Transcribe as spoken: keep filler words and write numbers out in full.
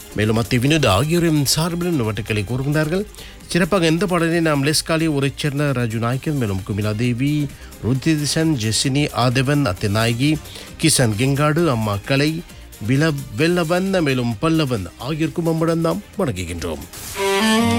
மேலும் அத்தி வினோத் ஆகியோரின் சார்பிலும் நுவட்டுக்களை கூறுகின்றார்கள். சிறப்பாக எந்த பாடலை நாம் லெஸ்காலி உரை சேர்ந்த ராஜு நாயக்கன், மேலும் குமிலா தேவி, ருத்திதிசன், ஜெசினி, ஆதவன், அத்தி நாயகி, கிசன் கெங்காடு, அம்மா கலை, வில வெல்லவன், மேலும் பல்லவன் ஆகியோருக்கும் நம்முடன் நாம் வணங்குகின்றோம்.